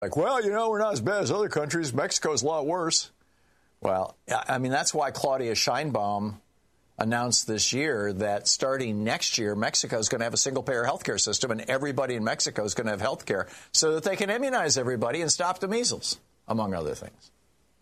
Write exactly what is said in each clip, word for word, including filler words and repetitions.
Like, well, you know, we're not as bad as other countries. Mexico's a lot worse. Well, I mean, that's why Claudia Sheinbaum announced this year that starting next year, Mexico is going to have a single-payer health care system, and everybody in Mexico is going to have health care so that they can immunize everybody and stop the measles, among other things.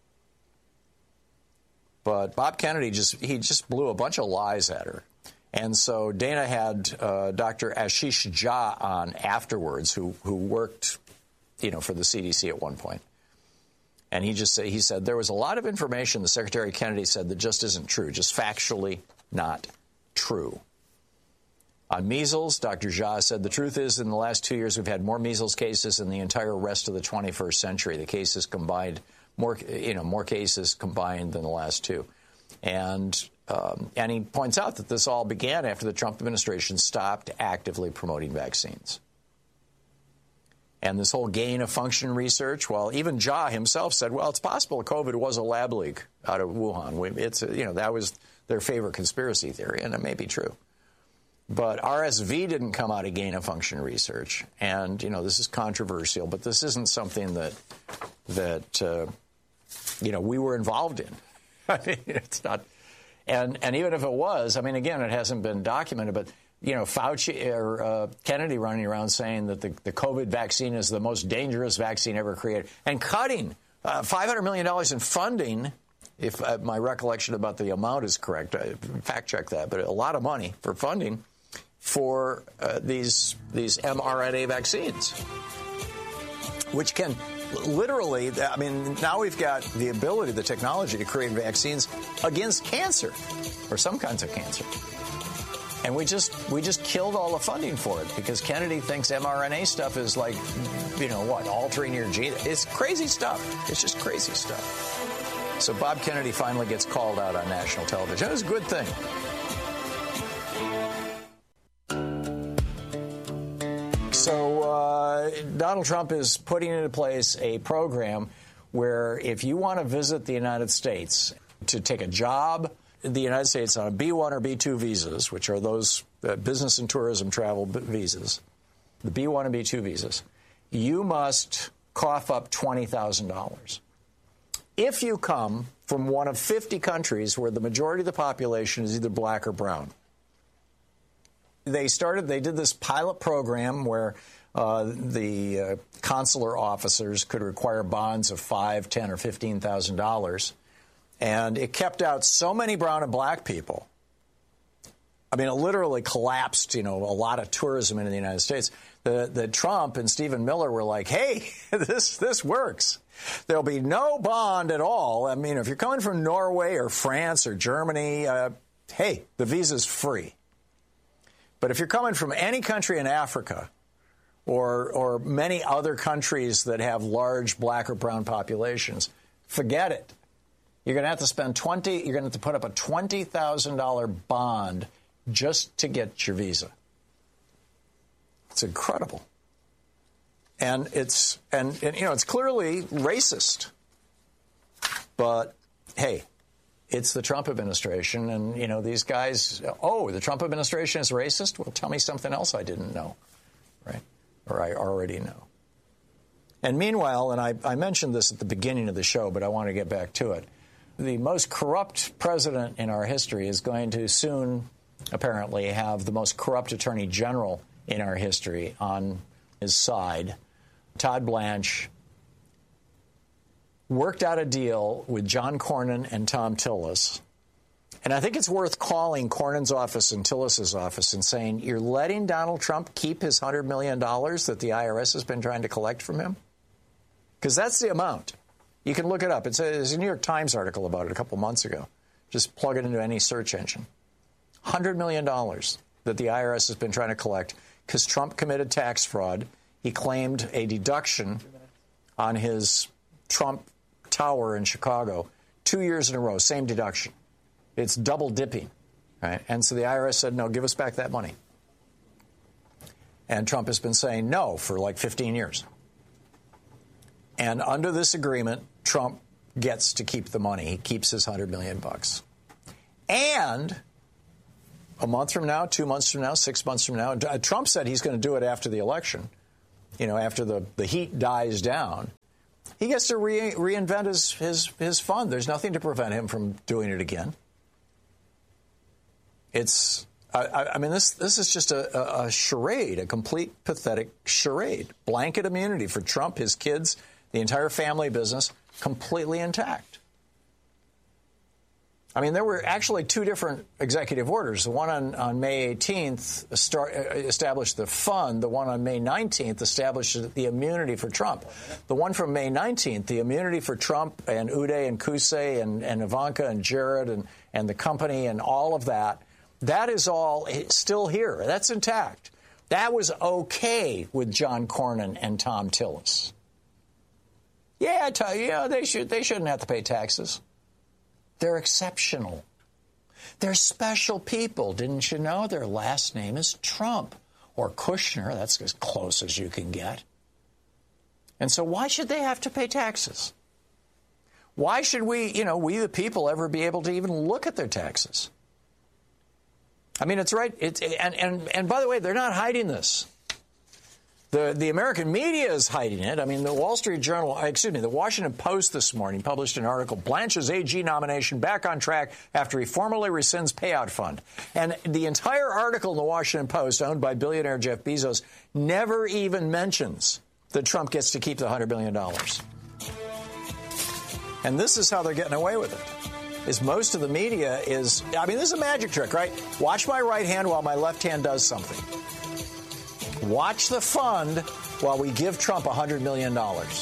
But Bob Kennedy just he just blew a bunch of lies at her. And so Dana had uh, Doctor Ashish Jha on afterwards, who who worked, you know, for the C D C at one point. And he just said, he said there was a lot of information the Secretary Kennedy said that just isn't true, just factually not true. On measles, Doctor Jha said the truth is in the last two years we've had more measles cases than the entire rest of the twenty-first century. The cases combined, more you know, more cases combined than the last two. And um, and he points out that this all began after the Trump administration stopped actively promoting vaccines. And this whole gain of function research, well, even Jha himself said, well, it's possible COVID was a lab leak out of Wuhan. It's, you know, that was their favorite conspiracy theory, and it may be true. But R S V didn't come out of gain of function research. And, you know, this is controversial, but this isn't something that, that uh, you know, we were involved in. I mean, it's not. And, and even if it was, I mean, again, it hasn't been documented, but you know, Fauci or uh, Kennedy running around saying that the, the COVID vaccine is the most dangerous vaccine ever created and cutting uh, five hundred million dollars in funding, if uh, my recollection about the amount is correct. I fact check that, but a lot of money for funding for uh, these these mRNA vaccines, which can literally, I mean, now we've got the ability, the technology to create vaccines against cancer or some kinds of cancer. And we just we just killed all the funding for it because Kennedy thinks mRNA stuff is like, you know what, altering your gene. It's crazy stuff. It's just crazy stuff. So Bob Kennedy finally gets called out on national television. It was a good thing. So uh, Donald Trump is putting into place a program where if you want to visit the United States to take a job in the United States on a B one or B two visas, which are those uh, business and tourism travel visas, the B one and B two visas, you must cough up twenty thousand dollars. If you come from one of fifty countries where the majority of the population is either black or brown. They started, they did this pilot program where uh, the uh, consular officers could require bonds of five, ten, or fifteen thousand dollars. And it kept out so many brown and black people. I mean, it literally collapsed, you know, a lot of tourism into the United States. The, the Trump and Stephen Miller were like, hey, this this works. There'll be no bond at all. I mean, if you're coming from Norway or France or Germany, uh, hey, the visa's free. But if you're coming from any country in Africa or or many other countries that have large black or brown populations, forget it. You're going to have to spend twenty. You're going to have to put up a twenty thousand dollars bond just to get your visa. It's incredible, and it's and, and you know it's clearly racist. But hey, it's the Trump administration, and you know these guys. Oh, the Trump administration is racist. Well, tell me something else I didn't know, right? Or I already know. And meanwhile, and I, I mentioned this at the beginning of the show, but I want to get back to it. The most corrupt president in our history is going to soon, apparently, have the most corrupt attorney general in our history on his side. Todd Blanche worked out a deal with John Cornyn and Tom Tillis. And I think it's worth calling Cornyn's office and Tillis's office and saying, you're letting Donald Trump keep his one hundred million dollars that the I R S has been trying to collect from him? Because that's the amount. You can look it up. It's a, it's a New York Times article about it a couple months ago. Just plug it into any search engine. one hundred million dollars that the I R S has been trying to collect because Trump committed tax fraud. He claimed a deduction on his Trump Tower in Chicago two years in a row, same deduction. It's double dipping. Right? And so the I R S said, no, give us back that money. And Trump has been saying no for like fifteen years. And under this agreement, Trump gets to keep the money. He keeps his one hundred million bucks. And a month from now, two months from now, six months from now, Trump said he's going to do it after the election. you know, after the, the heat dies down, he gets to re- reinvent his, his, his fund. There's nothing to prevent him from doing it again. It's, I, I mean, this this is just a, a, a charade, a complete pathetic charade. Blanket immunity for Trump, his kids, the entire family business, completely intact. I mean, there were actually two different executive orders. The one on, on May eighteenth start, established the fund. The one on May nineteenth established the immunity for Trump. The one from May nineteenth, the immunity for Trump and Uday and Qusay and, and Ivanka and Jared and, and the company and all of that, that is all still here. That's intact. That was okay with John Cornyn and Tom Tillis. Yeah, I tell you, yeah, they should they shouldn't have to pay taxes. They're exceptional. They're special people. Didn't you know their last name is Trump or Kushner? That's as close as you can get. And so why should they have to pay taxes? Why should we, you know, we the people ever be able to even look at their taxes? I mean, it's right. It's, and, and, and by the way, they're not hiding this. The the American media is hiding it. I mean, the Wall Street Journal, excuse me, the Washington Post this morning published an article, Blanche's A G nomination back on track after he formally rescinds payout fund. And the entire article in the Washington Post, owned by billionaire Jeff Bezos, never even mentions that Trump gets to keep the one hundred billion dollars. And this is how they're getting away with it. Is most of the media is, I mean, this is a magic trick, right? Watch my right hand while my left hand does something. Watch the fund while we give Trump one hundred million dollars.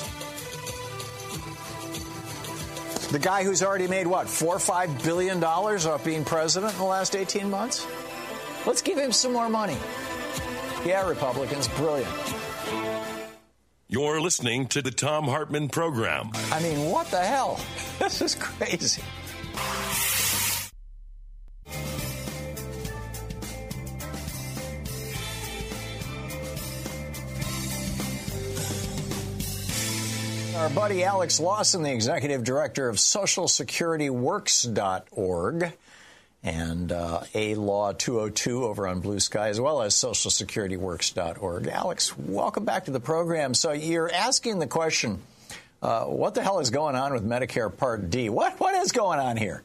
The guy who's already made, what, four or five billion dollars off being president in the last eighteen months? Let's give him some more money. Yeah, Republicans, brilliant. You're listening to the Thom Hartmann Program. I mean, what the hell? This is crazy. Our buddy Alex Lawson, the executive director of Social Security Works dot org and uh, A Law two oh two over on Blue Sky, as well as Social Security Works dot org. Alex, welcome back to the program. So you're asking the question, uh, what the hell is going on with Medicare Part D? What What is going on here?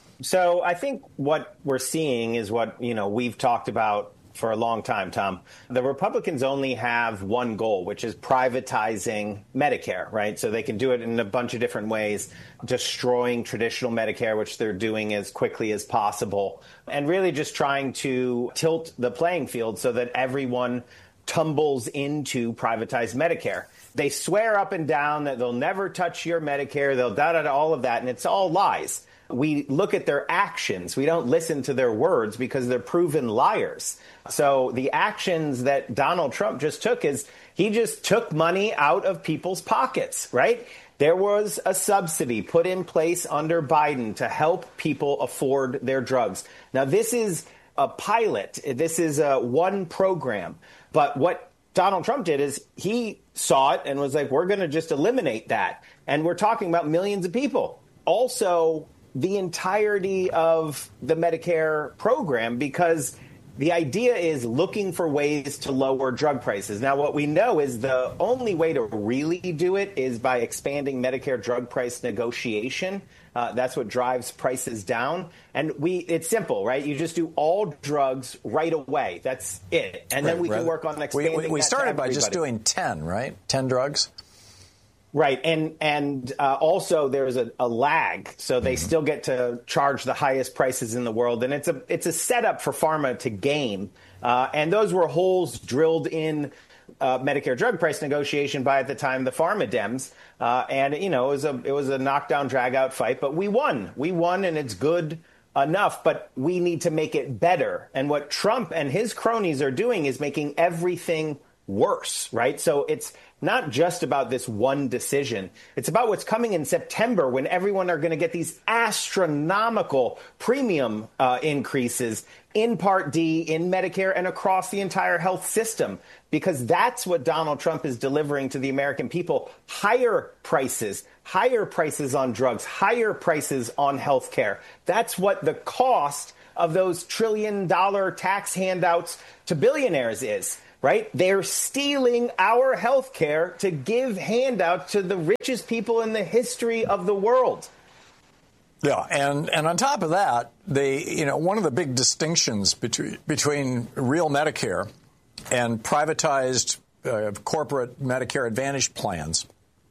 So I think what we're seeing is what, you know, we've talked about for a long time, Tom. The Republicans only have one goal, which is privatizing Medicare, right? So they can do it in a bunch of different ways, destroying traditional Medicare, which they're doing as quickly as possible, and really just trying to tilt the playing field so that everyone tumbles into privatized Medicare. They swear up and down that they'll never touch your Medicare, they'll da-da-da, all of that, and it's all lies. We look at their actions. We don't listen to their words because they're proven liars. So the actions that Donald Trump just took is he just took money out of people's pockets, right? There was a subsidy put in place under Biden to help people afford their drugs. Now, this is a pilot. This is a one program. But what Donald Trump did is he saw it and was like, we're going to just eliminate that. And we're talking about millions of people. Also, the entirety of the Medicare program, because the idea is looking for ways to lower drug prices. Now, what we know is the only way to really do it is by expanding Medicare drug price negotiation. Uh, that's what drives prices down. And we it's simple, right? You just do all drugs right away. That's it. And right, then we right. can work on expanding We, we, we started by just doing ten, right? ten drugs? Right. And and uh, also there's a, a lag. So they mm-hmm. still get to charge the highest prices in the world. And it's a it's a setup for pharma to game. Uh, and those were holes drilled in uh, Medicare drug price negotiation by, at the time, the pharma Dems. Uh, and, you know, it was a it was a knockdown, drag out fight. But we won. We won. And it's good enough. But we need to make it better. And what Trump and his cronies are doing is making everything worse. Right. So it's not just about this one decision. It's about what's coming in September when everyone are going to get these astronomical premium uh, increases in Part D, in Medicare, and across the entire health system, because that's what Donald Trump is delivering to the American people. Higher prices, higher prices on drugs, higher prices on health care. That's what the cost of those trillion dollar tax handouts to billionaires is. right? They're stealing our health care to give handouts to the richest people in the history of the world. Yeah, and, and on top of that, they, you know, one of the big distinctions between between real Medicare and privatized uh, corporate Medicare Advantage plans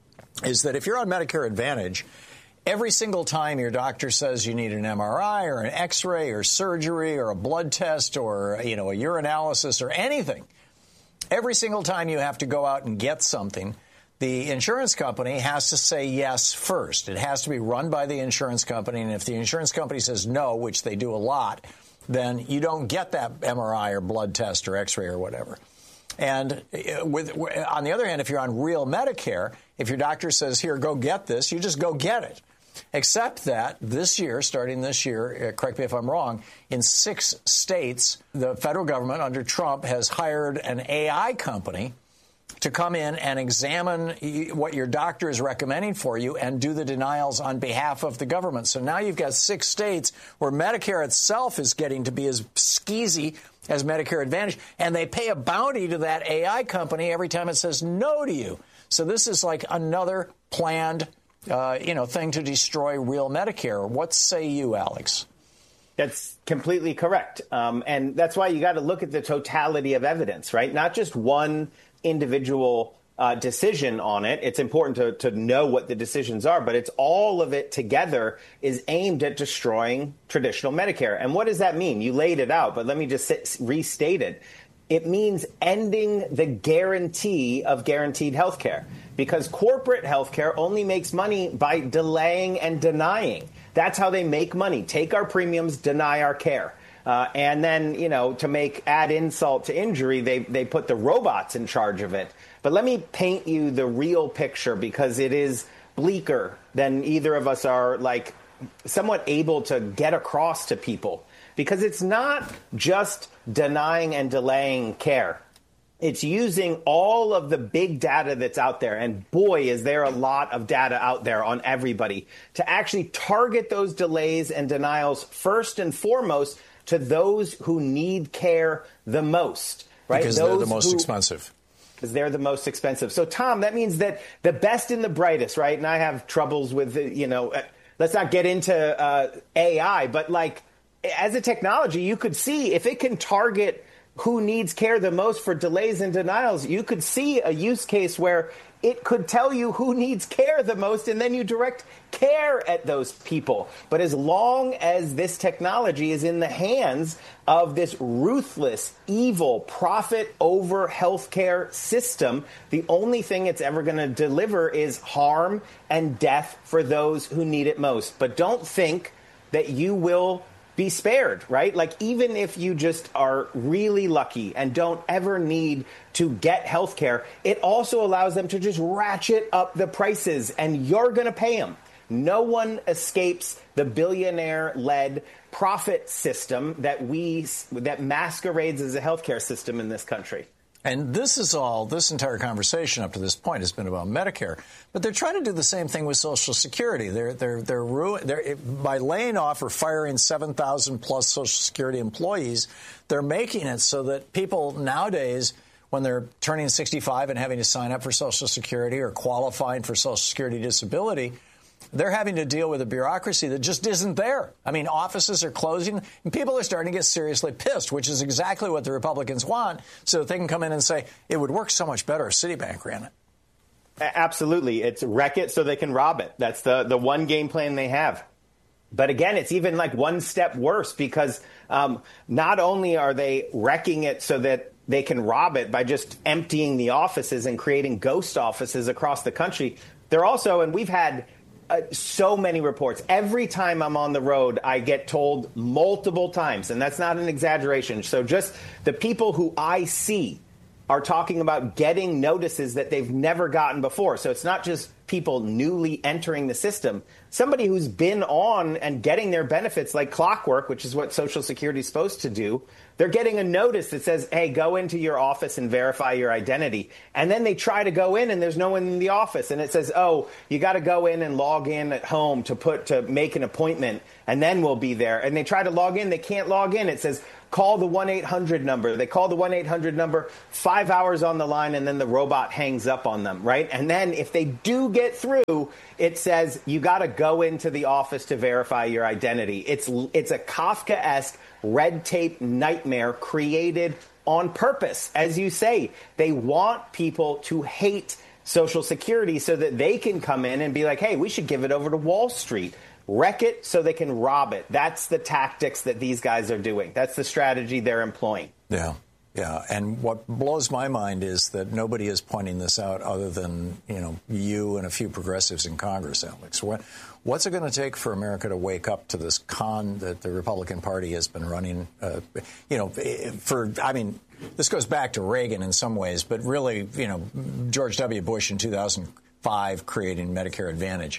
is that if you're on Medicare Advantage, every single time your doctor says you need an M R I or an X-ray or surgery or a blood test or, you know, a urinalysis or anything, every single time you have to go out and get something, the insurance company has to say yes first. It has to be run by the insurance company, and if the insurance company says no, which they do a lot, then you don't get that M R I or blood test or X-ray or whatever. And with, on the other hand, if you're on real Medicare, if your doctor says, here, go get this, you just go get it. Except that this year, starting this year, correct me if I'm wrong, in six states, the federal government under Trump has hired an A I company to come in and examine what your doctor is recommending for you and do the denials on behalf of the government. So now you've got six states where Medicare itself is getting to be as skeezy as Medicare Advantage, and they pay a bounty to that A I company every time it says no to you. So this is like another planned, uh, you know, thing to destroy real Medicare. What say you, Alex? That's completely correct. Um, and that's why you got to look at the totality of evidence, right? Not just one individual uh, decision on it. It's important to, to know what the decisions are, but it's all of it together is aimed at destroying traditional Medicare. And what does that mean? You laid it out, but let me just sit, restate it. It means ending the guarantee of guaranteed health care, because corporate health care only makes money by delaying and denying. That's how they make money. Take our premiums, deny our care. Uh, and then, you know, to make add insult to injury, they, they put the robots in charge of it. But let me paint you the real picture, because it is bleaker than either of us are, like, somewhat able to get across to people. Because it's not just denying and delaying care. It's using all of the big data that's out there, and boy, is there a lot of data out there on everybody, to actually target those delays and denials first and foremost to those who need care the most, right? Because those they're the most who, expensive. Because they're the most expensive. So, Tom, that means that the best and the brightest, right? And I have troubles with, you know, uh, let's not get into uh, A I, but like as a technology, you could see if it can target who needs care the most for delays and denials, you could see a use case where it could tell you who needs care the most, and then you direct care at those people. But as long as this technology is in the hands of this ruthless, evil, profit over healthcare system, the only thing it's ever going to deliver is harm and death for those who need it most. But don't think that you will be spared, right? Like, even if you just are really lucky and don't ever need to get health care, it also allows them to just ratchet up the prices, and you're going to pay them. No one escapes the billionaire-led profit system that we that masquerades as a healthcare system in this country. And this is all, this entire conversation up to this point has been about Medicare. But they're trying to do the same thing with Social Security. They're, they're, they're, ru- they're by laying off or firing seven thousand plus Social Security employees, they're making it so that people nowadays, when they're turning sixty-five and having to sign up for Social Security or qualifying for Social Security disability, they're having to deal with a bureaucracy that just isn't there. I mean, offices are closing, and people are starting to get seriously pissed, which is exactly what the Republicans want, so that they can come in and say, it would work so much better if Citibank ran it. Absolutely. It's wreck it so they can rob it. That's the, the one game plan they have. But again, it's even like one step worse, because um, not only are they wrecking it so that they can rob it by just emptying the offices and creating ghost offices across the country, they're also, and we've had Uh, so many reports. Every time I'm on the road, I get told multiple times, and that's not an exaggeration. So just the people who I see are talking about getting notices that they've never gotten before. So it's not just people newly entering the system. Somebody who's been on and getting their benefits like clockwork, which is what Social Security is supposed to do, they're getting a notice that says, hey, go into your office and verify your identity. And then they try to go in and there's no one in the office. And it says, oh, you got to go in and log in at home to put to make an appointment, and then we'll be there. And they try to log in. They can't log in. It says, call the one eight hundred number. They call the one eight hundred number, five hours on the line, and then the robot hangs up on them, right? And then if they do get through, it says you got to go into the office to verify your identity. It's it's a Kafkaesque red tape nightmare created on purpose. As you say, they want people to hate Social Security so that they can come in and be like, hey, we should give it over to Wall Street. Wreck it so they can rob it. That's the tactics that these guys are doing. That's the strategy they're employing. Yeah, yeah. And what blows my mind is that nobody is pointing this out other than, you know, you and a few progressives in Congress, Alex. What, what's it going to take for America to wake up to this con that the Republican Party has been running, uh, you know, for, I mean, this goes back to Reagan in some ways, but really, you know, George W. Bush in two thousand five creating Medicare Advantage.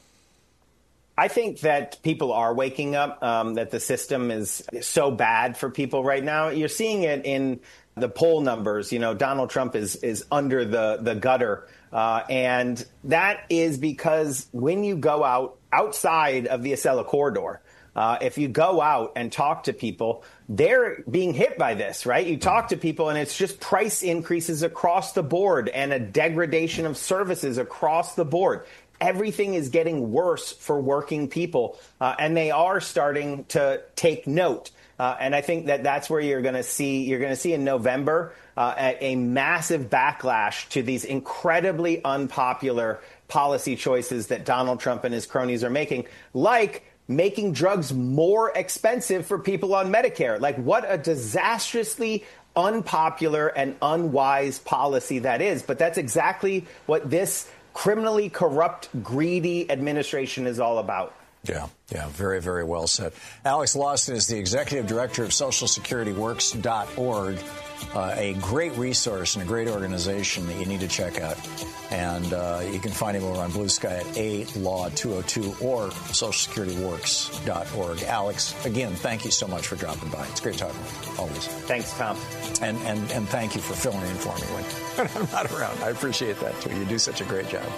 I think that people are waking up, um, that the system is so bad for people right now. You're seeing it in the poll numbers. You know, Donald Trump is is under the, the gutter. Uh, and that is because when you go out outside of the Acela corridor, uh, if you go out and talk to people, they're being hit by this, right? You talk to people and it's just price increases across the board and a degradation of services across the board. Everything is getting worse for working people, uh, and they are starting to take note. Uh, and I think that that's where you're going to see you're going to see in November uh, a, a massive backlash to these incredibly unpopular policy choices that Donald Trump and his cronies are making, like making drugs more expensive for people on Medicare. Like, what a disastrously unpopular and unwise policy that is. But that's exactly what this criminally corrupt, greedy administration is all about. Yeah, yeah, very, very well said. Alex Lawson is the executive director of Social Security Works dot org, uh, a great resource and a great organization that you need to check out. And uh, you can find him over on Blue Sky at A Law two oh two or Social Security Works dot org. Alex, again, thank you so much for dropping by. It's great talking with you, always. Thanks, Tom. And, and, and thank you for filling in for me when I'm not around. I appreciate that, too. You do such a great job.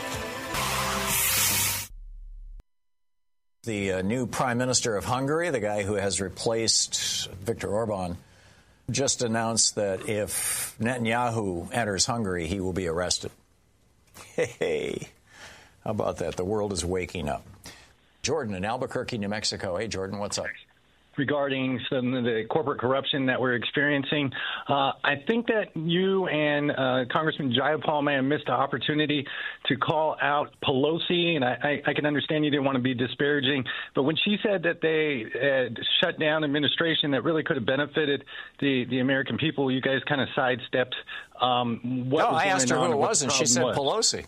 The uh, new prime minister of Hungary, the guy who has replaced Viktor Orban, just announced that if Netanyahu enters Hungary, he will be arrested. Hey, how about that? The world is waking up. Jordan in Albuquerque, New Mexico. Hey, Jordan, what's up? Regarding some of the corporate corruption that we're experiencing. Uh, I think that you and uh, Congressman Jayapal may have missed the opportunity to call out Pelosi, and I, I, I can understand you didn't want to be disparaging, but when she said that they had shut down administration that really could have benefited the, the American people, you guys kind of sidestepped um, what no, was I going asked her on who it was, and she said was. Pelosi.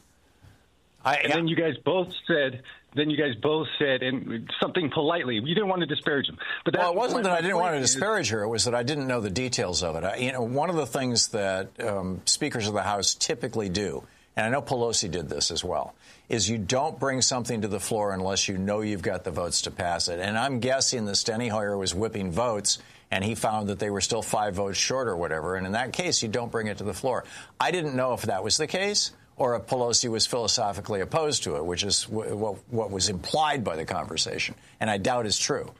I, and yeah. then you guys both said, then you guys both said, and something politely, you didn't want to disparage him. But well, it wasn't that I didn't want to is, disparage her. It was that I didn't know the details of it. I, you know, one of the things that um, speakers of the House typically do, and I know Pelosi did this as well, is you don't bring something to the floor unless you know you've got the votes to pass it. And I'm guessing that Steny Hoyer was whipping votes, and he found that they were still five votes short or whatever. And in that case, you don't bring it to the floor. I didn't know if that was the case, or if Pelosi was philosophically opposed to it, which is w- what, what was implied by the conversation, and I doubt is true.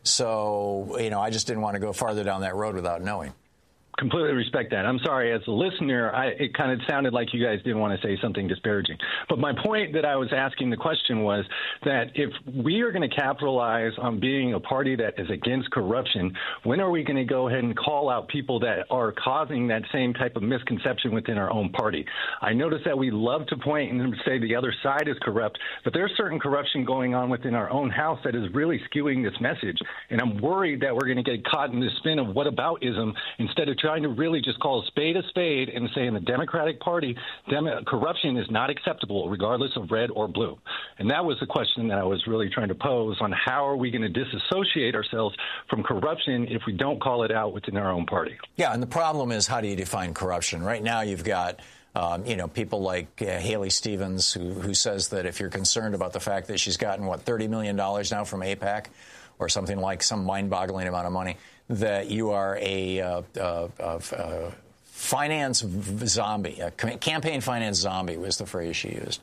So, you know, I just didn't want to go farther down that road without knowing. Completely respect that. I'm sorry, as a listener, I, it kind of sounded like you guys didn't want to say something disparaging. But my point that I was asking the question was that if we are going to capitalize on being a party that is against corruption, when are we going to go ahead and call out people that are causing that same type of misconception within our own party? I notice that we love to point and say the other side is corrupt, but there's certain corruption going on within our own house that is really skewing this message. And I'm worried that we're going to get caught in the spin of whataboutism instead of trying to really just call a spade a spade and say in the Democratic Party, dem- corruption is not acceptable regardless of red or blue. And that was the question that I was really trying to pose on how are we going to disassociate ourselves from corruption if we don't call it out within our own party. Yeah, and the problem is, how do you define corruption? Right now you've got Um, you know, people like uh, Haley Stevens, who, who says that if you're concerned about the fact that she's gotten, what, thirty million dollars now from AIPAC or something like some mind-boggling amount of money, that you are a uh, uh, uh, finance zombie, a campaign finance zombie was the phrase she used.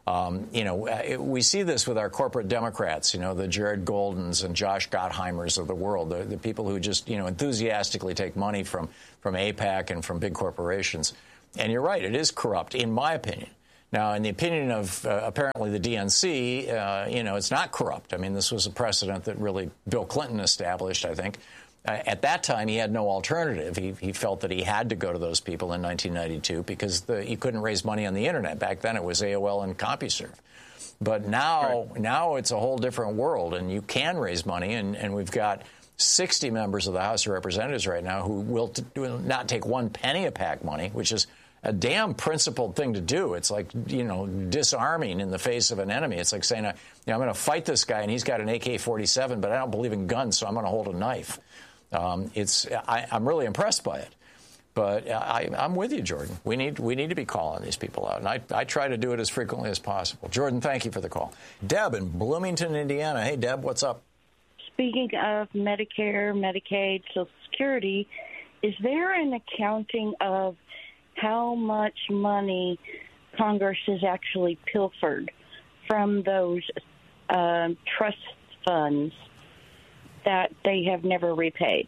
Um, you know, it, we see this with our corporate Democrats, you know, the Jared Goldens and Josh Gottheimers of the world, the, the people who just, you know, enthusiastically take money from, from AIPAC and from big corporations. And you're right, it is corrupt, in my opinion. Now, in the opinion of uh, apparently the D N C, uh, you know, it's not corrupt. I mean, this was a precedent that really Bill Clinton established, I think. Uh, at that time, he had no alternative. He, he felt that he had to go to those people in nineteen ninety-two because the, he couldn't raise money on the Internet. Back then, it was A O L and CompuServe. But now, right. now it's a whole different world, and you can raise money, and, and we've got sixty members of the House of Representatives right now who will, t- will not take one penny of PAC money, which is a damn principled thing to do. It's like, you know, disarming in the face of an enemy. It's like saying, you know, I'm going to fight this guy, and he's got an A K forty-seven, but I don't believe in guns, so I'm going to hold a knife. Um, it's I, I'm really impressed by it, but I, I'm with you, Jordan. We need we need to be calling these people out, and I, I try to do it as frequently as possible. Jordan, thank you for the call. Deb in Bloomington, Indiana. Hey, Deb, what's up? Speaking of Medicare, Medicaid, Social Security, is there an accounting of how much money Congress has actually pilfered from those uh, trust funds that they have never repaid?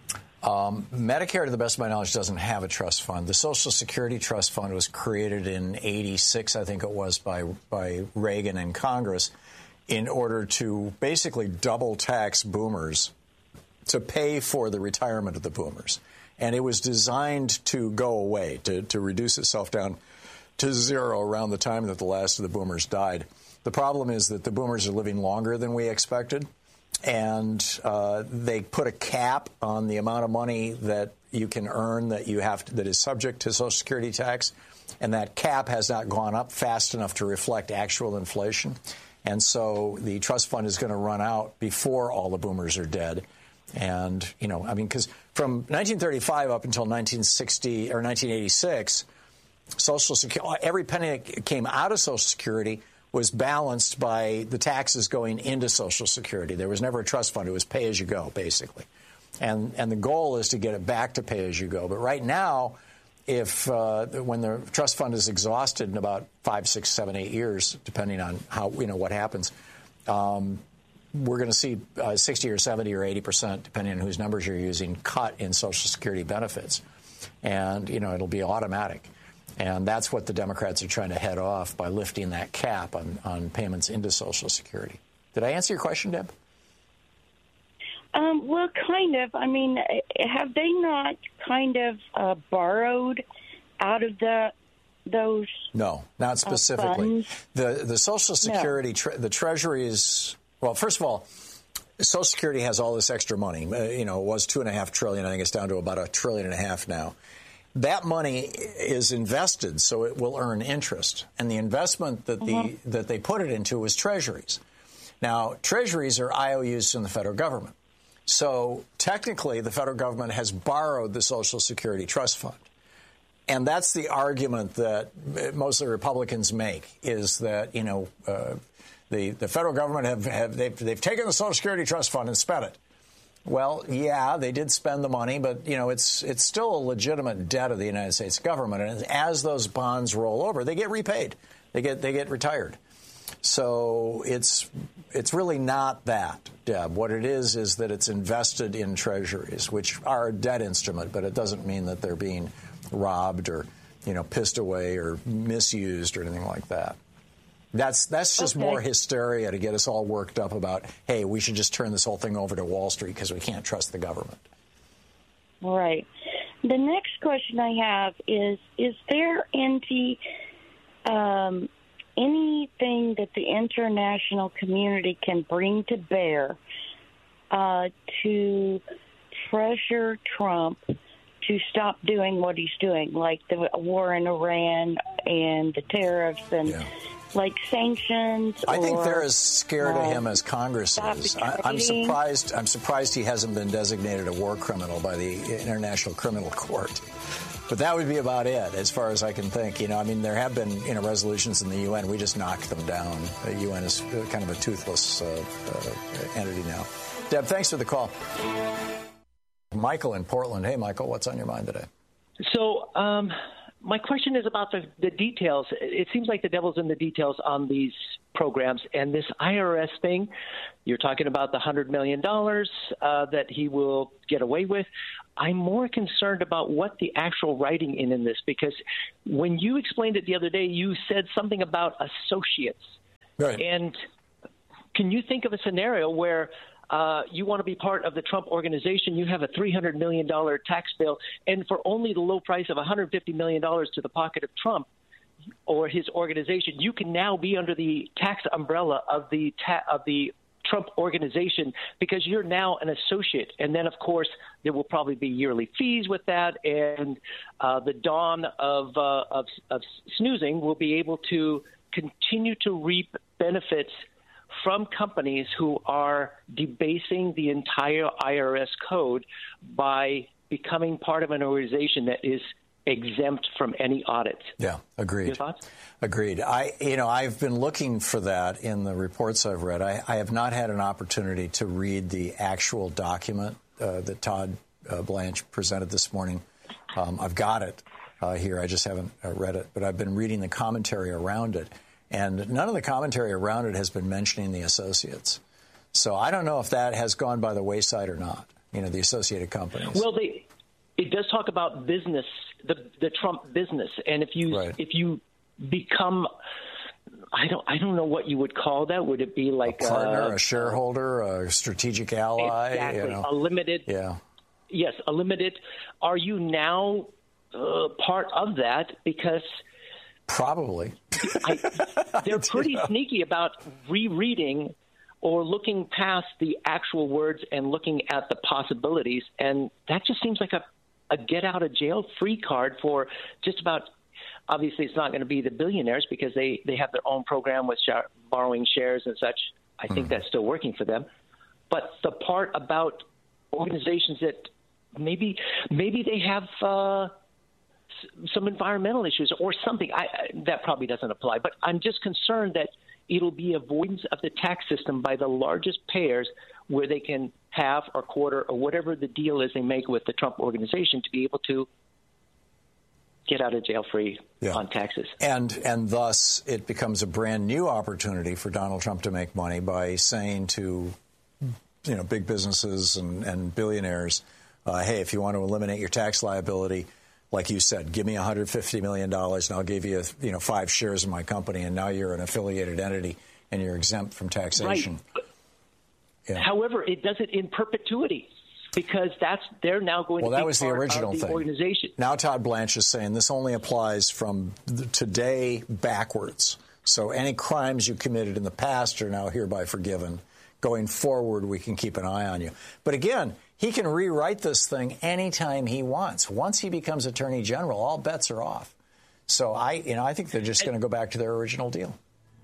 Um, Medicare, to the best of my knowledge, doesn't have a trust fund. The Social Security Trust Fund was created in eighty-six, I think it was, by, by Reagan and Congress in order to basically double tax boomers to pay for the retirement of the boomers. And it was designed to go away, to, to reduce itself down to zero around the time that the last of the boomers died. The problem is that the boomers are living longer than we expected. And uh, they put a cap on the amount of money that you can earn that you have to, that is subject to Social Security tax, and that cap has not gone up fast enough to reflect actual inflation. And so the trust fund is going to run out before all the boomers are dead. And, you know, I mean, because from nineteen thirty-five up until nineteen sixty or nineteen eighty-six, Social Security, every penny that came out of Social Security was balanced by the taxes going into Social Security. There was never a trust fund. It was pay-as-you-go, basically. And and the goal is to get it back to pay-as-you-go. But right now, if uh, when the trust fund is exhausted in about five, six, seven, eight years, depending on how, you know, what happens, um, we're going to see uh, sixty or seventy or eighty percent, depending on whose numbers you're using, cut in Social Security benefits. And, you know, it'll be automatic. And that's what the Democrats are trying to head off by lifting that cap on, on payments into Social Security. Did I answer your question, Deb? Um, well, kind of. I mean, have they not kind of uh, borrowed out of the those? No, not specifically. Uh, the the Social Security, no. tre- the Treasury is, well, first of all, Social Security has all this extra money. Uh, you know, it was two and a half trillion. I think it's down to about a trillion and a half now. That money is invested, so it will earn interest. And the investment that the mm-hmm. that they put it into was treasuries. Now, treasuries are I O Us from the federal government. So technically, the federal government has borrowed the Social Security Trust Fund. And that's the argument that mostly Republicans make, is that, you know, uh, the, the federal government have, have they've, they've taken the Social Security Trust Fund and spent it. Well, yeah, they did spend the money, but, you know, it's it's still a legitimate debt of the United States government. And as those bonds roll over, they get repaid. They get they get retired. So it's it's really not that, Deb. What it is is that it's invested in treasuries, which are a debt instrument, but it doesn't mean that they're being robbed or, you know, pissed away or misused or anything like that. That's that's just okay. More hysteria to get us all worked up about, hey, we should just turn this whole thing over to Wall Street because we can't trust the government. Right. The next question I have is, is there any, um, anything that the international community can bring to bear uh, to pressure Trump to stop doing what he's doing, like the war in Iran and the tariffs and... Yeah. Like sanctions? I think or, they're as scared uh, of him as Congress is. I, I'm surprised. I'm surprised he hasn't been designated a war criminal by the International Criminal Court. But that would be about it, as far as I can think. You know, I mean, there have been, you know, resolutions in the U N. We just knocked them down. The U N is kind of a toothless uh, uh, entity now. Deb, thanks for the call. Michael in Portland. Hey, Michael, what's on your mind today? So, um, my question is about the, the details. It seems like the devil's in the details on these programs. And this I R S thing, you're talking about the one hundred million dollars uh, that he will get away with. I'm more concerned about what the actual writing in, in this, because when you explained it the other day, you said something about associates. Right. And can you think of a scenario where uh, you want to be part of the Trump organization, you have a three hundred million dollars tax bill, and for only the low price of one hundred fifty million dollars to the pocket of Trump or his organization, you can now be under the tax umbrella of the ta- of the Trump organization because you're now an associate. And then, of course, there will probably be yearly fees with that. And uh, the dawn of, uh, of, of snoozing will be able to continue to reap benefits from companies who are debasing the entire I R S code by becoming part of an organization that is exempt from any audit. Yeah, agreed. Your thoughts? Agreed. I, you know, I've been looking for that in the reports I've read. I, I have not had an opportunity to read the actual document uh, that Todd uh, Blanche presented this morning. Um, I've got it uh, here. I just haven't uh, read it, but I've been reading the commentary around it, and none of the commentary around it has been mentioning the associates. So I don't know if that has gone by the wayside or not. You know, the associated companies. Well, they. It does talk about business, the the Trump business, and if you right. if you become, I don't I don't know what you would call that. Would it be like a partner, a, a shareholder, a strategic ally? Exactly, you know. a limited. Yeah. Yes, a limited. Are you now uh, part of that? Because probably I, they're pretty sneaky about rereading or looking past the actual words and looking at the possibilities, and that just seems like a a get-out-of-jail-free card for just about – obviously, it's not going to be the billionaires because they, they have their own program with sh- borrowing shares and such. I think mm. that's still working for them. But the part about organizations that maybe maybe they have uh, s- some environmental issues or something, I, I, that probably doesn't apply. But I'm just concerned that it'll be avoidance of the tax system by the largest payers where they can half or quarter or whatever the deal is they make with the Trump organization to be able to get out of jail free yeah. on taxes. And and thus it becomes a brand new opportunity for Donald Trump to make money by saying to, you know, big businesses and, and billionaires, uh, hey, if you want to eliminate your tax liability, like you said, give me one hundred fifty million dollars and I'll give you, you know, five shares in my company, and now you're an affiliated entity and you're exempt from taxation. Right. Yeah. However, it does it in perpetuity because that's they're now going well, to be that was the original the thing. Organization. Now Todd Blanche is saying this only applies from today backwards. So any crimes you committed in the past are now hereby forgiven. Going forward, we can keep an eye on you. But again, he can rewrite this thing anytime he wants. Once he becomes Attorney General, all bets are off. So I, you know, I think they're just going to go back to their original deal.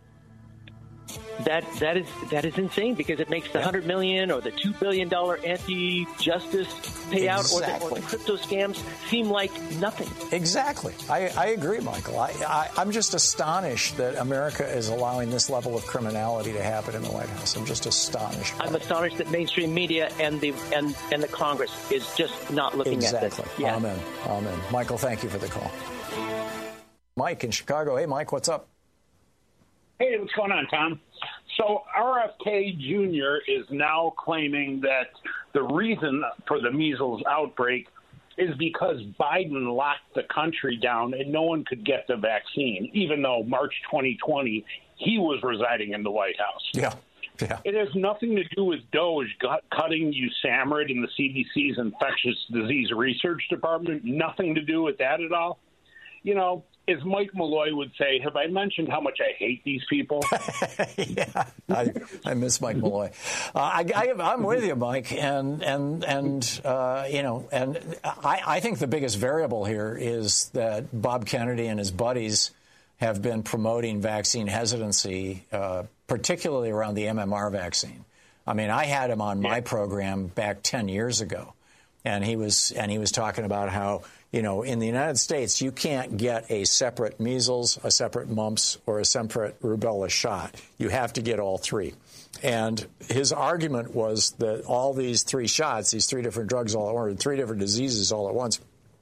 That that is that is insane because it makes the yeah. hundred million or the two billion dollar anti-justice payout exactly. or, the, or the crypto scams seem like nothing. Exactly, I, I agree, Michael. I, I I'm just astonished that America is allowing this level of criminality to happen in the White House. I'm just astonished. I'm astonished that mainstream media and the and and the Congress is just not looking exactly. at this. Yeah. Amen. Amen. Michael, thank you for the call. Mike in Chicago. Hey, Mike, what's up? Hey, what's going on, Tom? So R F K Junior is now claiming that the reason for the measles outbreak is because Biden locked the country down and no one could get the vaccine, even though March twenty twenty he was residing in the White House. Yeah, yeah. It has nothing to do with Doge cutting USAMRIID in the C D C's infectious disease research department. Nothing to do with that at all. You know, as Mike Malloy would say, have I mentioned how much I hate these people? yeah, I, I miss Mike Malloy. Uh, I, I, I'm with you, Mike, and and and uh, you know, and I, I think the biggest variable here is that Bob Kennedy and his buddies have been promoting vaccine hesitancy, uh, particularly around the M M R vaccine. I mean, I had him on my program back ten years ago, and he was and he was talking about how, you know, in the United States, you can't get a separate measles, a separate mumps, or a separate rubella shot. You have to get all three. And his argument was that all these three shots, these three different drugs all at once, or three different diseases all at once,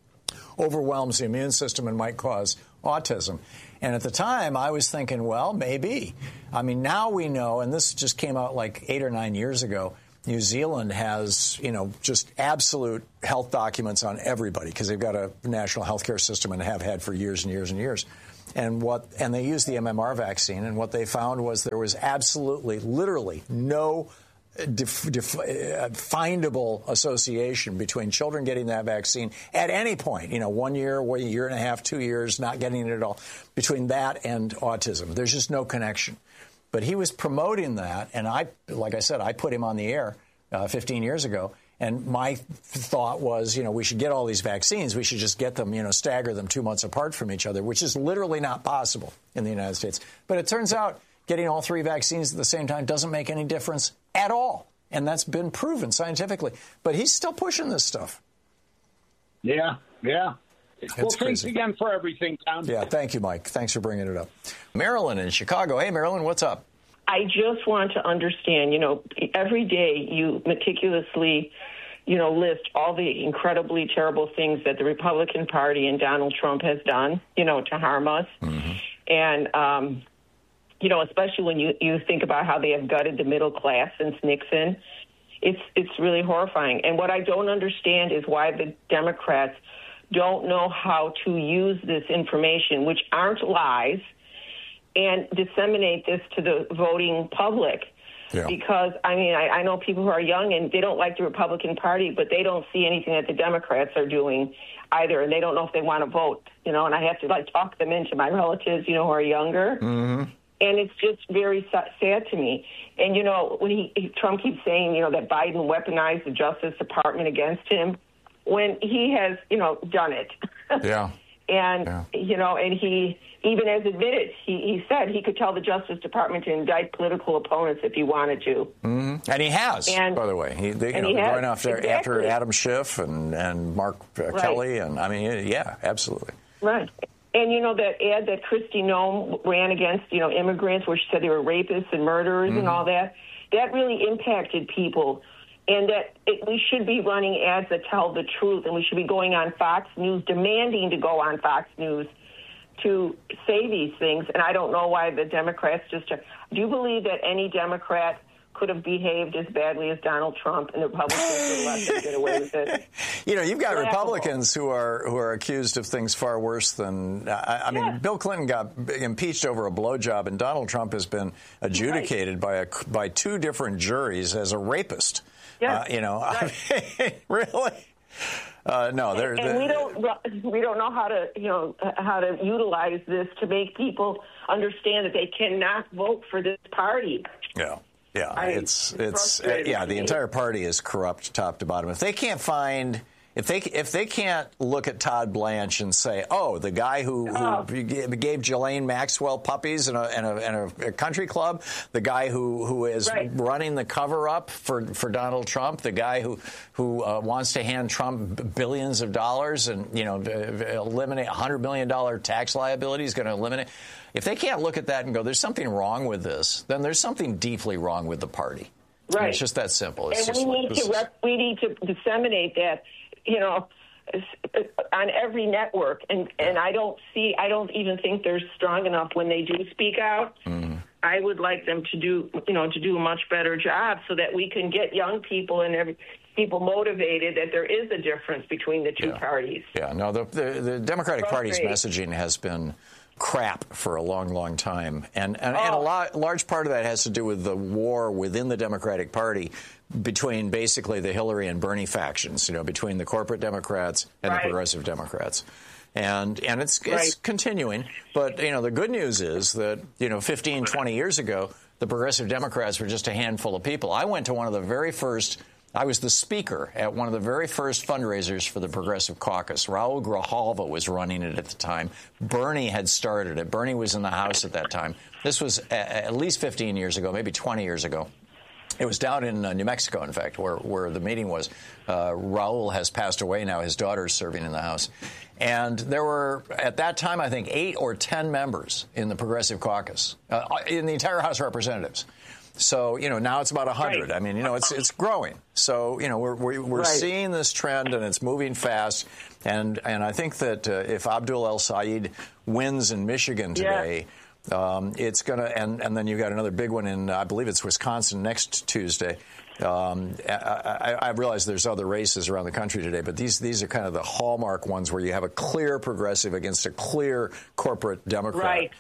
overwhelms the immune system and might cause autism. And at the time, I was thinking, well, maybe. I mean, now we know, and this just came out like eight or nine years ago, New Zealand has, you know, just absolute health documents on everybody because they've got a national health care system and have had for years and years and years. And what and they used the M M R vaccine, and what they found was there was absolutely, literally no def, def, uh, findable association between children getting that vaccine at any point, you know, one year, a year and a half, two years, not getting it at all, between that and autism. There's just no connection. But he was promoting that, and I, like I said, I put him on the air uh, fifteen years ago. And my thought was, you know, we should get all these vaccines. We should just get them, you know, stagger them two months apart from each other, which is literally not possible in the United States. But it turns out getting all three vaccines at the same time doesn't make any difference at all. And that's been proven scientifically. But he's still pushing this stuff. Yeah, yeah. It's well, crazy. Thanks again for everything, Tom. Yeah, thank you, Mike. Thanks for bringing it up. Marilyn in Chicago. Hey, Marilyn, what's up? I just want to understand, you know, every day you meticulously, you know, list all the incredibly terrible things that the Republican Party and Donald Trump has done, you know, to harm us. Mm-hmm. And, um, you know, especially when you, you think about how they have gutted the middle class since Nixon, it's it's really horrifying. And what I don't understand is why the Democrats don't know how to use this information, which aren't lies, and disseminate this to the voting public. Yeah. Because, I mean, I, I know people who are young and they don't like the Republican Party, but they don't see anything that the Democrats are doing either, and they don't know if they want to vote, you know, and I have to, like, talk them into my relatives, you know, who are younger. Mm-hmm. And it's just very sad to me. And, you know, when he Trump keeps saying, you know, that Biden weaponized the Justice Department against him, when he has, you know, done it. Yeah. And, yeah. you know, and he even has admitted, he, he said he could tell the Justice Department to indict political opponents if he wanted to. Mm-hmm. And he has, and, by the way. He, they, you and know, he they're has, going after, exactly. after Adam Schiff and, and Mark uh, right. Kelly. And I mean, yeah, absolutely. Right. And, you know, that ad that Kristi Noem ran against, you know, immigrants where she said they were rapists and murderers mm-hmm. and all that, that really impacted people. And that it, we should be running ads that tell the truth, and we should be going on Fox News, demanding to go on Fox News to say these things. And I don't know why the Democrats just do you believe that any Democrat could have behaved as badly as Donald Trump and the Republicans would let them get away with it? You know, you've got Laughable. Republicans who are who are accused of things far worse than I, I mean, yeah. Bill Clinton got impeached over a blowjob, and Donald Trump has been adjudicated right. by a by two different juries as a rapist. Yeah, uh, you know, right. I mean, really. Uh, no, and, and we don't we don't know how to you know how to utilize this to make people understand that they cannot vote for this party. Yeah, yeah, I, it's it's uh, yeah. The entire party is corrupt, top to bottom. If they can't find. If they if they can't look at Todd Blanche and say, oh, the guy who, who oh. gave Ghislaine Maxwell puppies in a, in a, in a country club, the guy who, who is right. running the cover-up for, for Donald Trump, the guy who who uh, wants to hand Trump billions of dollars and, you know, eliminate one hundred million dollars tax liability, he's going to eliminate. If they can't look at that and go, there's something wrong with this, then there's something deeply wrong with the party. Right. And it's just that simple. It's and just we, like, need to rep- we need to disseminate that. You know, on every network, and and I don't see, I don't even think they're strong enough when they do speak out. Mm. I would like them to do, you know, to do a much better job so that we can get young people and every, people motivated that there is a difference between the two yeah. parties. Yeah, no, the the, the Democratic Party's messaging has been crap for a long, long time, and and, oh. and a lot, large part of that has to do with the war within the Democratic Party between basically the Hillary and Bernie factions, you know, between the corporate Democrats and right. the progressive Democrats. And and it's, it's right. continuing. But, you know, the good news is that, you know, fifteen, twenty years ago, the progressive Democrats were just a handful of people. I went to one of the very first, I was the speaker at one of the very first fundraisers for the Progressive Caucus. Raul Grijalva was running it at the time. Bernie had started it. Bernie was in the House at that time. This was a, at least fifteen years ago, maybe twenty years ago. It was down in uh, New Mexico, in fact, where, where the meeting was. Uh, Raul has passed away now. His daughter's serving in the House. And there were, at that time, I think, eight or ten members in the Progressive Caucus, uh, in the entire House of Representatives. So, you know, now it's about one hundred. Right. I mean, you know, it's it's growing. So, you know, we're we're, we're right. seeing this trend, and it's moving fast. And and I think that uh, if Abdul El-Sayed wins in Michigan today, yeah. um, it's going to, and, and then you've got another big one in, I believe it's Wisconsin next Tuesday. Um, I, I realize there's other races around the country today, but these these are kind of the hallmark ones where you have a clear progressive against a clear corporate Democrat. Right.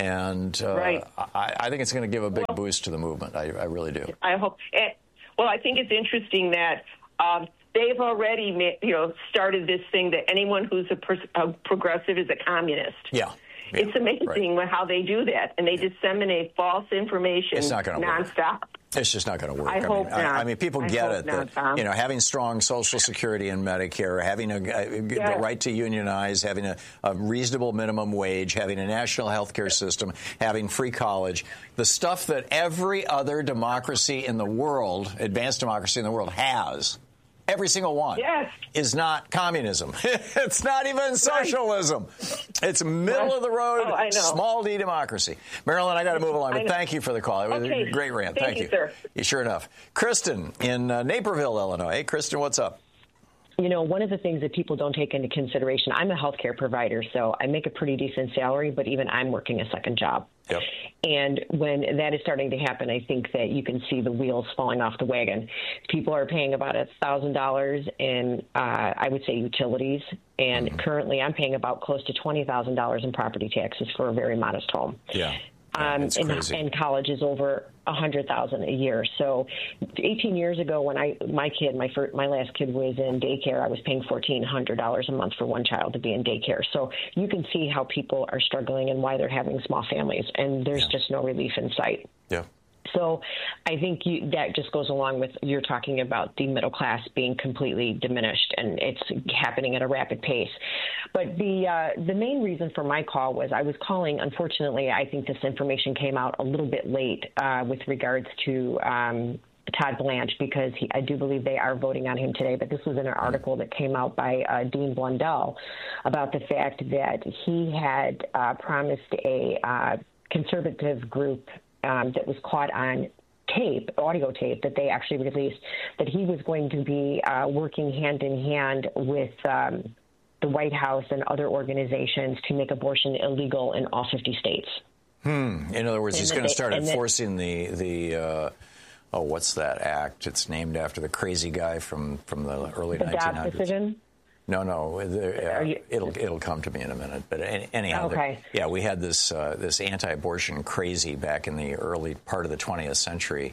And uh, right. I, I think it's going to give a big well, boost to the movement. I, I really do. I hope. Well, I think it's interesting that um, they've already, you know, started this thing that anyone who's a, pro- a progressive is a communist. Yeah. Yeah, it's amazing right. how they do that, and they yeah. disseminate false information it's not gonna nonstop. Work. It's just not going to work. I, I hope mean, not. I, I mean, people I get it not, that Tom. you know having strong Social Security and Medicare, having a, a, yes. the right to unionize, having a, a reasonable minimum wage, having a national health care system, having free college, the stuff that every other democracy in the world, advanced democracy in the world, has. Every single one yes. is not communism. It's not even socialism. Right. It's middle of the road, oh, I know. small d democracy. Marilyn, I got to move along, but thank you for the call. It was okay. a great rant. Thank, thank you, you. sir. Yeah, sure enough. Kristen in uh, Naperville, Illinois. Hey, Kristen, what's up? You know, one of the things that people don't take into consideration, I'm a healthcare provider, so I make a pretty decent salary, but even I'm working a second job. Yep. And when that is starting to happen, I think that you can see the wheels falling off the wagon. People are paying about one thousand dollars in, uh, I would say, utilities. And mm-hmm. currently I'm paying about close to twenty thousand dollars in property taxes for a very modest home. Yeah. Um, it's and, crazy. and college is over a hundred thousand a year. So, eighteen years ago, when I my kid, my first, my last kid was in daycare, I was paying fourteen hundred dollars a month for one child to be in daycare. So you can see how people are struggling and why they're having small families, and there's yeah. just no relief in sight. Yeah. So I think you, that just goes along with you're talking about the middle class being completely diminished, and it's happening at a rapid pace. But the uh, the main reason for my call was I was calling. Unfortunately, I think this information came out a little bit late uh, with regards to um, Todd Blanche, because he, I do believe they are voting on him today. But this was in an article that came out by uh, Dean Blundell about the fact that he had uh, promised a uh, conservative group Um, that was caught on tape, audio tape, that they actually released, that he was going to be uh, working hand in hand with um, the White House and other organizations to make abortion illegal in all fifty states. Hmm. In other words, and he's going to start and enforcing the the uh, oh, what's that act? It's named after the crazy guy from from the early the nineteen hundreds. Dobbs decision. No, no, uh, you, it'll it'll come to me in a minute. But anyhow, okay. the, yeah, we had this uh, this anti-abortion crazy back in the early part of the twentieth century,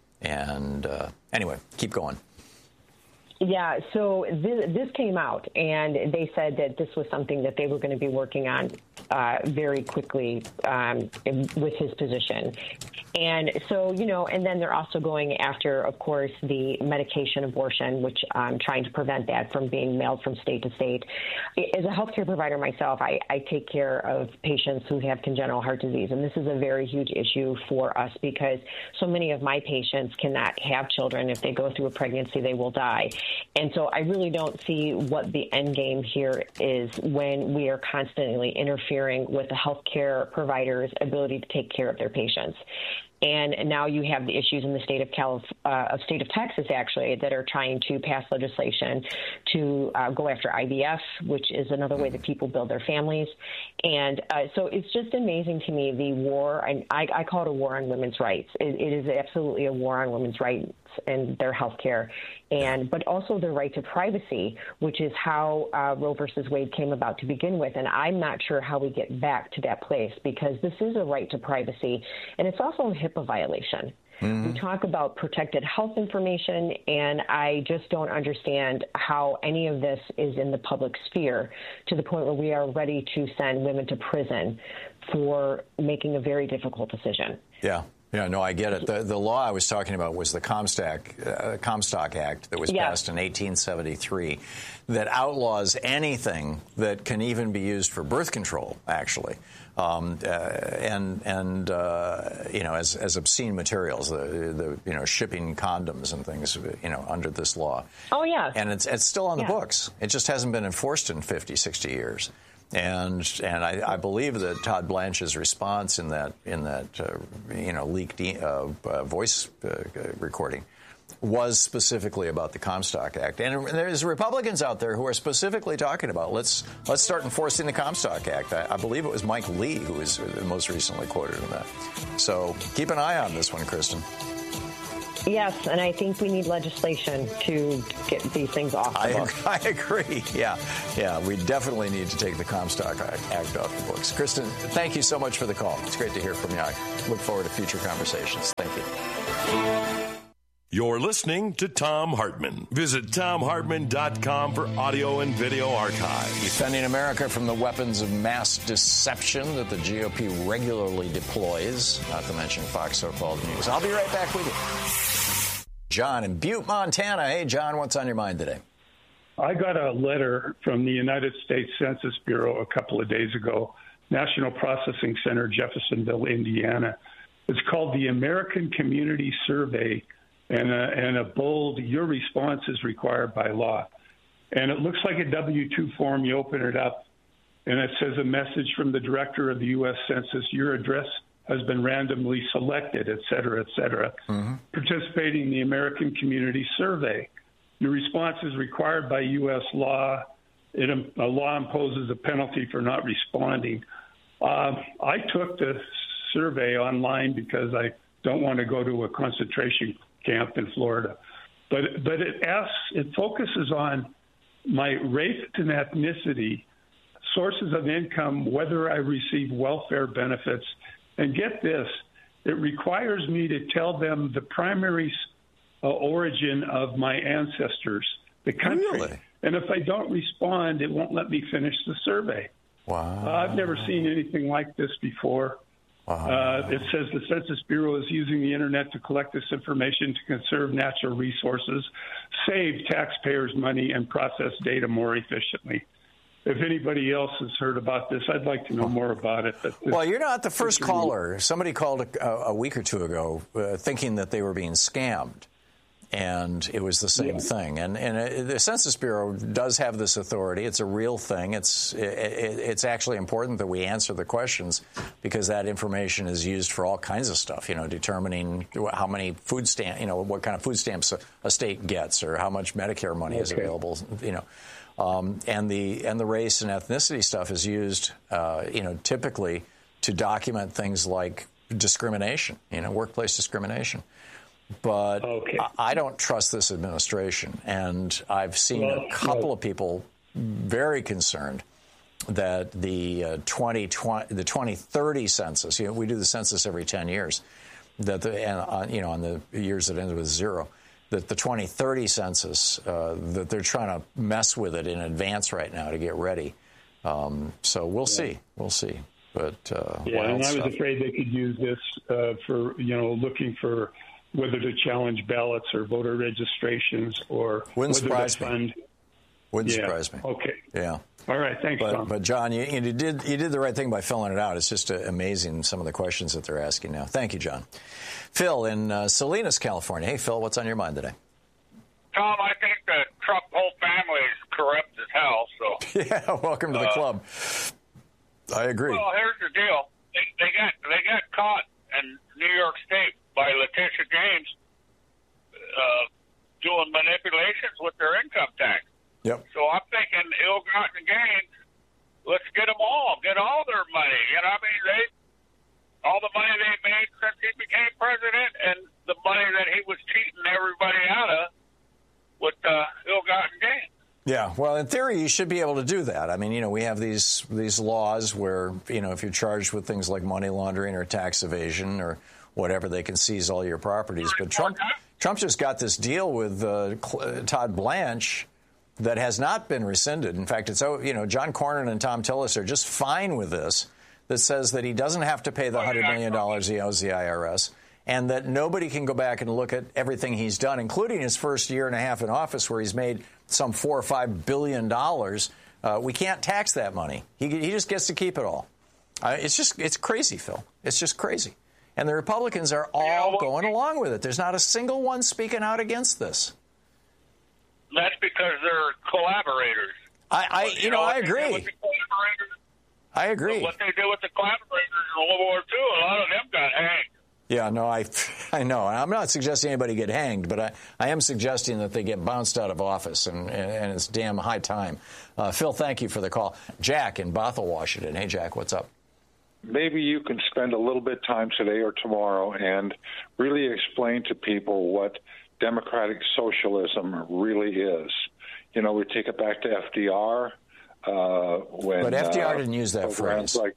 and uh, anyway, keep going. Yeah, so this, this came out, and they said that this was something that they were going to be working on uh, very quickly um, in, with his position. And so, you know, and then they're also going after, of course, the medication abortion, which I'm trying to prevent that from being mailed from state to state. As a healthcare provider myself, I, I take care of patients who have congenital heart disease, and this is a very huge issue for us because so many of my patients cannot have children. If they go through a pregnancy, they will die. And so I really don't see what the end game here is when we are constantly interfering with the healthcare provider's ability to take care of their patients. And now you have the issues in the state of Calif- uh, of state of Texas, actually, that are trying to pass legislation to uh, go after I V F, which is another way that people build their families. And uh, so it's just amazing to me, the war, and I, I call it a war on women's rights. It, it is absolutely a war on women's rights and their health care, and but also their right to privacy, which is how uh, Roe versus Wade came about to begin with. And I'm not sure how we get back to that place, because this is a right to privacy, and it's also a HIPAA violation. Mm-hmm. We talk about protected health information, and I just don't understand how any of this is in the public sphere to the point where we are ready to send women to prison for making a very difficult decision. Yeah. Yeah, no, I get it. The the law I was talking about was the Comstock uh, Comstock Act that was yeah. passed in eighteen seventy-three that outlaws anything that can even be used for birth control, actually, um, uh, and and uh, you know, as as obscene materials, the the you know, shipping condoms and things, you know, under this law. Oh yeah, and it's it's still on the yeah. books. It just hasn't been enforced in fifty, sixty years. And and I, I believe that Todd Blanche's response in that in that uh, you know leaked uh, uh, voice uh, recording was specifically about the Comstock Act. And there's Republicans out there who are specifically talking about let's let's start enforcing the Comstock Act. I, I believe it was Mike Lee who was most recently quoted in that. So keep an eye on this one, Kristen. Yes, and I think we need legislation to get these things off the I, books. I agree. Yeah, yeah, we definitely need to take the Comstock Act off the books. Kristen, thank you so much for the call. It's great to hear from you. I look forward to future conversations. Thank you. You're listening to Thom Hartmann. Visit thom hartmann dot com for audio and video archives. Defending America from the weapons of mass deception that the G O P regularly deploys, not to mention Fox so-called news. I'll be right back with you. John in Butte, Montana. Hey, John, what's on your mind today? I got a letter from the United States Census Bureau a couple of days ago, National Processing Center, Jeffersonville, Indiana. It's called the American Community Survey, and a, and a bold, your response is required by law. And it looks like a W two form. You open it up, and it says a message from the director of the U S Census, your address has been randomly selected, et cetera, et cetera, mm-hmm. participating in the American Community Survey. Your response is required by U S law. It, a law imposes a penalty for not responding. Uh, I took the survey online because I don't want to go to a concentration camp in Florida. But but it asks, it focuses on my race and ethnicity, sources of income, whether I receive welfare benefits. And get this, it requires me to tell them the primary uh, origin of my ancestors, the country. Really? And if I don't respond, it won't let me finish the survey. Wow. Uh, I've never seen anything like this before. Wow. Uh, it says the Census Bureau is using the Internet to collect this information to conserve natural resources, save taxpayers' money, and process data more efficiently. If anybody else has heard about this, I'd like to know more about it. But well, you're not the first caller. Somebody called a, a week or two ago uh, thinking that they were being scammed, and it was the same yeah. thing. And, and uh, the Census Bureau does have this authority. It's a real thing. It's it, it's actually important that we answer the questions because that information is used for all kinds of stuff. You know, determining how many food stamp, you know, what kind of food stamps a, a state gets, or how much Medicare money okay. is available. You know. Um, and the and the race and ethnicity stuff is used, uh, you know, typically to document things like discrimination, you know, workplace discrimination. But okay. I, I don't trust this administration, and I've seen well, a couple well. of people very concerned that the uh, twenty twenty, the twenty thirty census, you know, we do the census every ten years, that the and uh, you know on the years that end with zero. That the twenty thirty census, uh, that they're trying to mess with it in advance right now to get ready. Um, so we'll yeah. see. We'll see. But uh, yeah, and I was stuff. afraid they could use this uh, for, you know, looking for whether to challenge ballots or voter registrations or Wouldn't whether surprise to fund. Me. Wouldn't yeah. surprise me. Okay. Yeah. All right. Thanks, but, Tom. But, John, you, you, did, you did the right thing by filling it out. It's just uh, amazing some of the questions that they're asking now. Thank you, John. Phil in uh, Salinas, California. Hey, Phil, what's on your mind today? Tom, I think the Trump whole family is corrupt as hell. So yeah, welcome to the uh, club. I agree. Well, here's the deal: they, they got they got caught in New York State by Letitia James uh, doing manipulations with their income tax. Yep. So I'm thinking ill-gotten gains. Let's get them all, get all their money. You know, I mean, they all the money they made since he became president, and the money that he was cheating everybody out of with uh, ill-gotten gains. Yeah, well, in theory, you should be able to do that. I mean, you know, we have these these laws where, you know, if you're charged with things like money laundering or tax evasion or whatever, they can seize all your properties. But Trump Trump just got this deal with uh, Todd Blanche that has not been rescinded. In fact, it's, you know, John Cornyn and Tom Tillis are just fine with this, that says that he doesn't have to pay the one hundred million dollars he owes the I R S, and that nobody can go back and look at everything he's done, including his first year and a half in office where he's made some four or five billion dollars. Uh, we can't tax that money. He, he just gets to keep it all. Uh, it's just, it's crazy, Phil. It's just crazy. And the Republicans are all going along with it. There's not a single one speaking out against this. That's because they're collaborators. I, I you, you know, know, I agree. With the collaborators, I agree. But what they did with the Klansbreakers in World War Two, a lot of them got hanged. Yeah, no, I, I know. I'm not suggesting anybody get hanged, but I, I am suggesting that they get bounced out of office, and, and it's damn high time. Uh, Phil, thank you for the call. Jack in Bothell, Washington. Hey, Jack, what's up? Maybe you can spend a little bit of time today or tomorrow and really explain to people what democratic socialism really is. You know, we take it back to F D R. Uh, when, but F D R uh, didn't use that phrase. Like,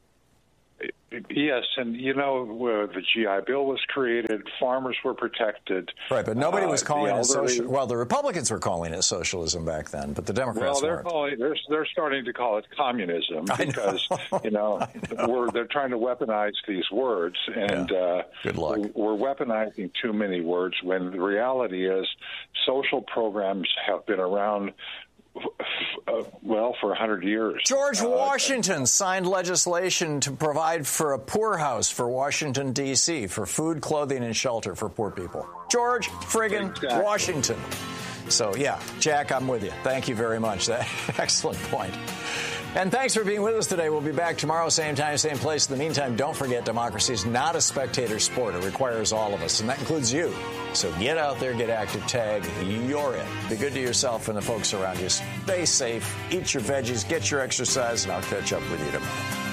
yes, and you know, where the G I Bill was created, farmers were protected. Right, but nobody was uh, calling it social. Well, the Republicans were calling it socialism back then, but the Democrats well, they're weren't. calling they're they're starting to call it communism because know. you know, know. we're they're trying to weaponize these words, and yeah. uh, good luck. We're weaponizing too many words when the reality is social programs have been around. Uh, well, for a hundred years. George uh, Washington signed legislation to provide for a poorhouse for Washington, D C, for food, clothing, and shelter for poor people. George friggin' exactly. Washington. So, yeah, Jack, I'm with you. Thank you very much. That excellent point. And thanks for being with us today. We'll be back tomorrow, same time, same place. In the meantime, don't forget, democracy is not a spectator sport. It requires all of us, and that includes you. So get out there, get active, tag, you're it. Be good to yourself and the folks around you. Stay safe, eat your veggies, get your exercise, and I'll catch up with you tomorrow.